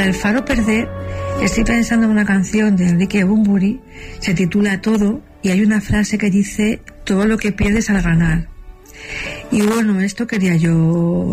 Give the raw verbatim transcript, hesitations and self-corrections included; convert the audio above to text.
El faro perder, estoy pensando en una canción de Enrique Bunbury, se titula Todo, y hay una frase que dice: todo lo que pierdes al ganar. Y bueno, esto quería yo